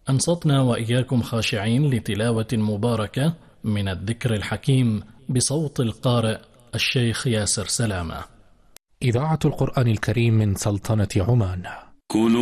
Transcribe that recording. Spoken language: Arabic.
أنصتنا وإياكم خاشعين لتلاوة مباركة من الذكر الحكيم بصوت القارئ الشيخ ياسر سلامة. إذاعة القرآن الكريم من سلطنة عمان. كونوا